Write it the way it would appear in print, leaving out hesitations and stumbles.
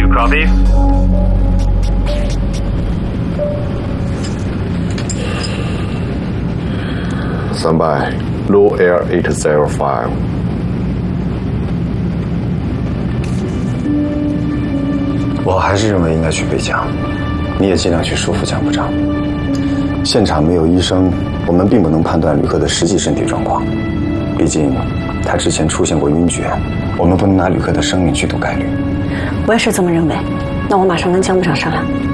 Copy. Stand by. Low Air 805. 我还是认为应该去备江，你也尽量去说服江部长。现场没有医生，我们并不能判断旅客的实际身体状况，毕竟他之前出现过晕厥，我们不能拿旅客的生命去赌概率。 我也是这么认为。那我马上跟江部长商量。